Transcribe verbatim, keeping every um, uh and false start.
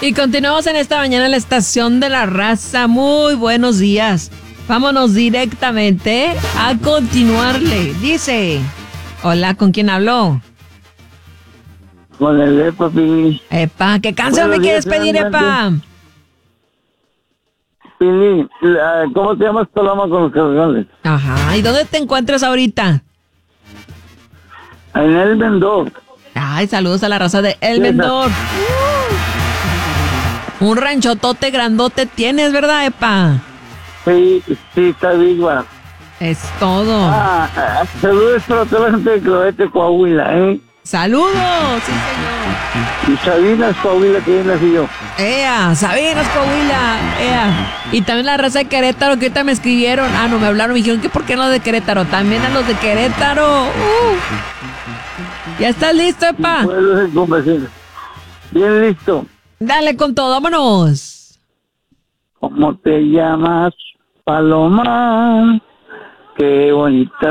Y continuamos en esta mañana en la estación de la raza. Muy buenos días. Vámonos directamente a continuarle. Dice, hola, ¿con quién habló? Con el Epa, Pili. Epa, ¿qué canción me quieres pedir, Epa? Pili, la- ¿cómo te llamas Paloma con los cargadores? Ajá, ¿y dónde te encuentras ahorita? En el Mendoz. Ay, saludos a la raza de El Mendor. Uh, un ranchotote grandote tienes, ¿verdad, Epa? Sí, sí, está viva. Es todo. Ah, ah, saludos para toda la gente de Clovete, Coahuila, ¿eh? ¡Saludos! Sí, señor. Y Sabinas, Coahuila, que ahí nací yo. ¡Ea! ¡Sabinas, Coahuila! ¡Ea! Y también la raza de Querétaro que ahorita me escribieron. Ah, no, me hablaron, me dijeron que por qué no de Querétaro. También a los de Querétaro. Uh. ¿Ya estás listo, Epa? Pueblos en conversación. Bien listo. Dale con todo, vámonos. ¿Cómo te llamas, Paloma? Qué bonita